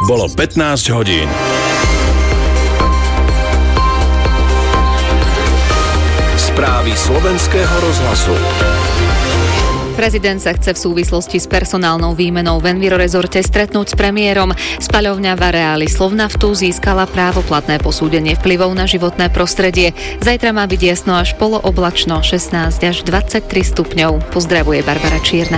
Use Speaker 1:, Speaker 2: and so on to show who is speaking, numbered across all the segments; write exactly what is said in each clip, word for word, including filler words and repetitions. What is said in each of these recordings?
Speaker 1: Bolo pätnásť hodín. Správy slovenského rozhlasu.
Speaker 2: Prezident sa chce v súvislosti s personálnou výmenou v Envirorezorte stretnúť s premiérom. Spaľovňa v areáli Slovnaftu získala právoplatné posúdenie vplyvov na životné prostredie. Zajtra má byť jasno až polooblačno, šestnásť až dvadsaťtri stupňov. Pozdravuje Barbara Čierna.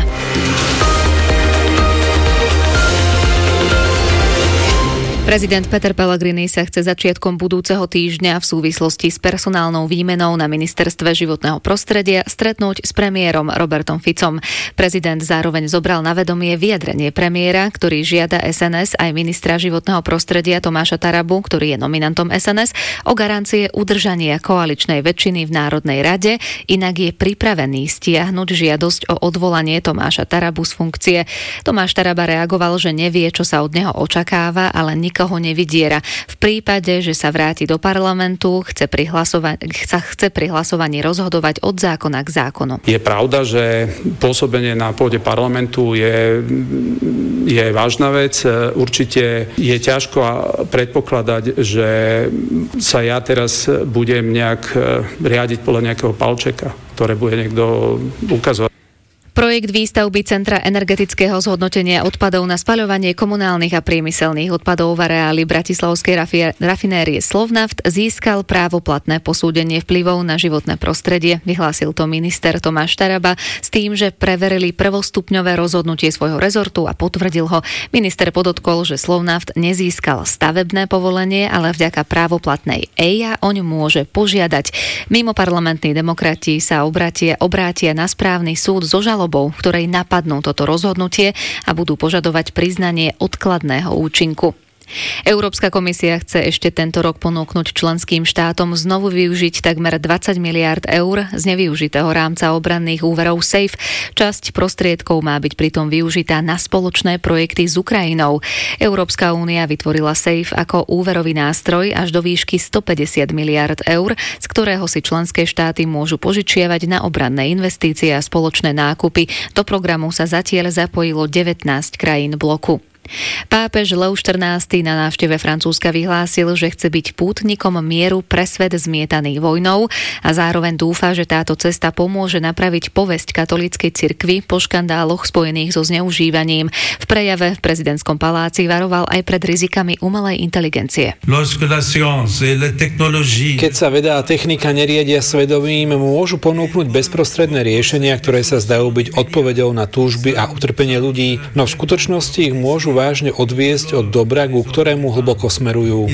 Speaker 2: Prezident Peter Pellegrini sa chce začiatkom budúceho týždňa v súvislosti s personálnou výmenou na ministerstve životného prostredia stretnúť s premiérom Robertom Ficom. Prezident zároveň zobral na vedomie vyjadrenie premiéra, ktorý žiada es en es aj ministra životného prostredia Tomáša Tarabu, ktorý je nominantom es en es, o garancie udržania koaličnej väčšiny v Národnej rade, inak je pripravený stiahnuť žiadosť o odvolanie Tomáša Tarabu z funkcie. Tomáš Taraba reagoval, že nevie, čo sa od neho očakáva, ale nikoho nevydiera. V prípade, že sa vráti do parlamentu, chce pri, hlasova- chce pri hlasovaní rozhodovať od zákona k zákonu.
Speaker 3: Je pravda, že pôsobenie na pôde parlamentu je, je vážna vec. Určite je ťažko predpokladať, že sa ja teraz budem nejak riadiť podľa nejakého palčeka, ktoré bude niekto ukazovať.
Speaker 2: Projekt výstavby Centra energetického zhodnotenia odpadov na spaľovanie komunálnych a priemyselných odpadov v areáli bratislavskej rafi- rafinérie Slovnaft získal právoplatné posúdenie vplyvov na životné prostredie. Vyhlásil to minister Tomáš Taraba s tým, že preverili prvostupňové rozhodnutie svojho rezortu a potvrdil ho. Minister podotkol, že Slovnaft nezískal stavebné povolenie, ale vďaka právoplatnej é í á oň môže požiadať. Mimoparlamentní demokrati sa obratia, obrátia na správny súd so žalobou, ktorej napadnú toto rozhodnutie a budú požadovať priznanie odkladného účinku. Európska komisia chce ešte tento rok ponúknuť členským štátom znovu využiť takmer dvadsať miliárd eur z nevyužitého rámca obranných úverov SAFE. Časť prostriedkov má byť pritom využitá na spoločné projekty s Ukrajinou. Európska únia vytvorila SAFE ako úverový nástroj až do výšky stopäťdesiat miliárd eur, z ktorého si členské štáty môžu požičiavať na obranné investície a spoločné nákupy. Do programu sa zatiaľ zapojilo devätnásť krajín bloku. Pápež Lev štrnásty na návšteve Francúzska vyhlásil, že chce byť pútnikom mieru pre svet zmietaný vojnou a zároveň dúfa, že táto cesta pomôže napraviť povesť katolíckej cirkvi po škandáloch spojených so zneužívaním. V prejave v prezidentskom paláci varoval aj pred rizikami umelej inteligencie.
Speaker 4: Keď sa veda a technika neriedia svedomím, môžu ponúknuť bezprostredné riešenia, ktoré sa zdajú byť odpoveďou na túžby a utrpenie ľudí, no v skutočnosti ich môžu vážne odviesť od dobra, ku ktorému hlboko smerujú.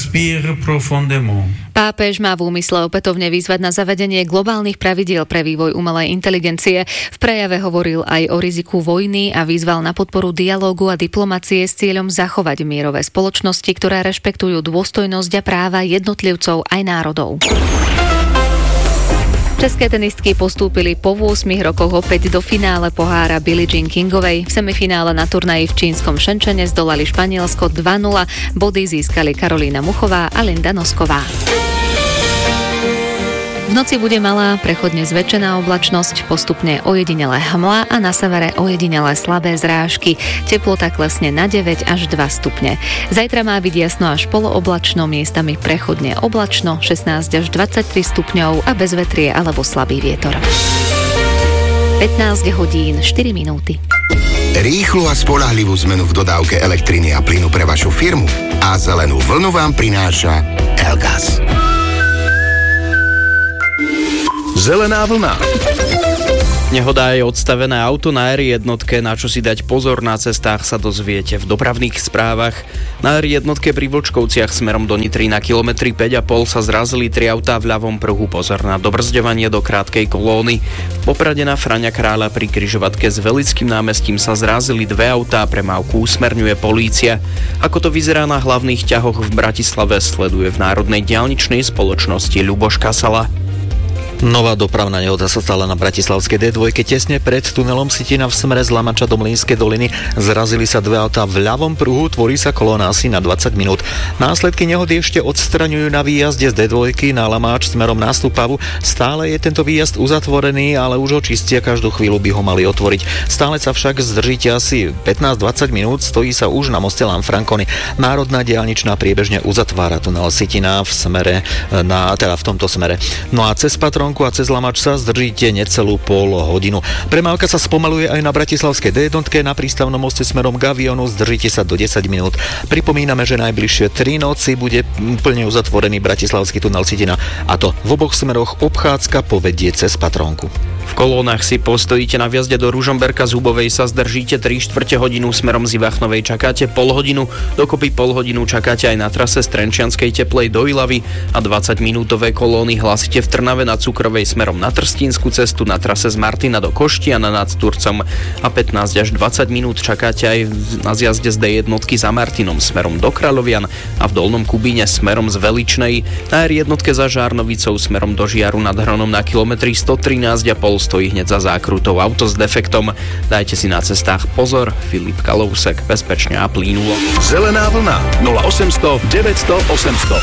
Speaker 2: Pápež má v úmysle opätovne vyzvať na zavedenie globálnych pravidiel pre vývoj umelej inteligencie. V prejave hovoril aj o riziku vojny a vyzval na podporu dialógu a diplomacie s cieľom zachovať mierové spoločnosti, ktoré rešpektujú dôstojnosť a práva jednotlivcov aj národov. České tenistky postúpili po ôsmich rokoch opäť do finále pohára Billie Jean Kingovej. V semifinále na turnaji v čínskom Šenčene zdolali Španielsko dva nula. Body získali Karolína Muchová a Linda Nosková. V noci bude malá, prechodne zväčšená oblačnosť, postupne ojedinelé hmla a na severe ojedinelé slabé zrážky. Teplota klesne na deväť až dva stupne. Zajtra má byť jasno až polooblačno, miestami prechodne oblačno, šestnásť až dvadsaťtri stupňov a bez vetrie alebo slabý vietor. pätnásť hodín štyri minúty.
Speaker 5: Rýchlu a spoľahlivú zmenu v dodávke elektriny a plynu pre vašu firmu a zelenú vlnu vám prináša Elgas.
Speaker 1: Zelená vlna.
Speaker 6: Nehoda je odstavené auto na er jednotke, na čo si dať pozor na cestách sa dozviete v dopravných správach. Na er jednotke pri Vlčkovciach smerom do Nitry na kilometri päť a pol sa zrazili tri autá v ľavom pruhu. Pozor na dobrzďovanie do krátkej kolóny. V Poprade na Fraňa Kráľa pri križovatke s Velickým námestím sa zrazili dve autá, premávku usmerňuje polícia. Ako to vyzerá na hlavných ťahoch v Bratislave, sleduje v Národnej diaľničnej spoločnosti Ľuboš Kasala.
Speaker 7: Nová dopravná nehoda sa stala na bratislavskej dé dva, tesne pred tunelom Sitina v smere z Lamača do Mlynskej doliny. Zrazili sa dve autá v ľavom pruhu, tvorí sa kolóna asi na dvadsať minút. Následky nehody ešte odstraňujú na výjazde z dé dva na Lamáč smerom na Stupavu. Stále je tento výjazd uzatvorený, ale už ho čistia, každú chvíľu by ho mali otvoriť. Stále sa však zdržíte asi pätnásť dvadsať minút, stojí sa už na moste Lanfranconi. Národná diaľničná priebežne uzatvára tunel Sitina v smere na, teda v tomto smere. No a cez Patronku a cez Lamač sa zdržíte necelú pol hodinu. Premávka sa spomaluje aj na bratislavskej dé jedna, na prístavnom moste smerom k Avionu, zdržíte sa do desať minút. Pripomíname, že najbližšie tri noci bude úplne uzatvorený bratislavský tunel Sitina, a to v oboch smeroch. Obchádzka povedie cez Patronku.
Speaker 6: V kolónach si postojíte na vjazde do Ružomberka, z Hubovej sa zdržíte tri štvrte hodinu, smerom z Ivachnovej čakáte pol hodinu, dokopy pol hodinu čakáte aj na trase z Trenčianskej Teplej do Ilavy a dvadsaťminútové kolóny hlásite v Trnave na Cukrovej smerom na Trstínsku cestu, na trase z Martina do Koštiana nad Turcom a pätnásť až dvadsať minút čakáte aj na zjazde z dé jedna za Martinom smerom do Kráľovian a v Dolnom Kubíne smerom z Veličnej, na er jedna za Žárnovicou smerom do Žiaru nad Hronom na kilometri stotrinásť a pol stojí hneď za zákrutou auto s defektom. Dajte si na cestách pozor. Filip Kalousek, bezpečne a plínulo.
Speaker 1: Zelená vlna nula osemsto deväťsto osemsto.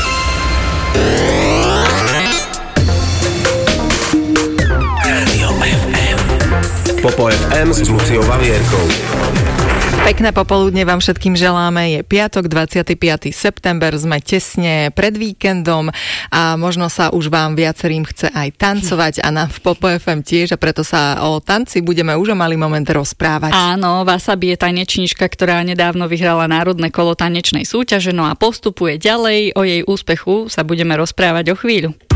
Speaker 1: Rádio ef em. Popo ef em s Luciou Vavierkou.
Speaker 8: Pekné popoludne vám všetkým želáme. Je piatok, dvadsiateho piateho september, sme tesne pred víkendom a možno sa už vám viacerým chce aj tancovať a nám v Popo ef em tiež, a preto sa o tanci budeme už o malý moment rozprávať.
Speaker 9: Áno, Wasabi je tanečníčka, ktorá nedávno vyhrala národné kolo tanečnej súťaže, no a postupuje ďalej. O jej úspechu sa budeme rozprávať o chvíľu.